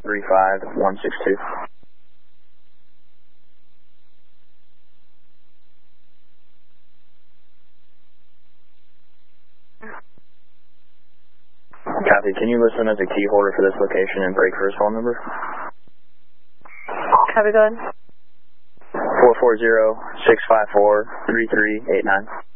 35162. Copy. Can you listen as a key holder for this location and break first phone number? Copy, go ahead. 440-654-3389.